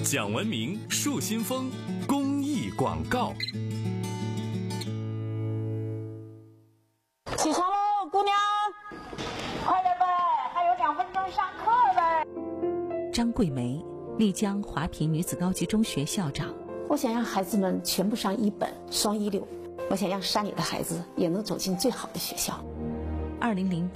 讲文明树新风公益广告。 起床喽，姑娘，快点呗，还有2分钟上课呗。 张桂梅，丽江华坪女子高级中学校长。 我想让孩子们全部上1本双1流，我想让山里的孩子也能走进最好的学校。 2008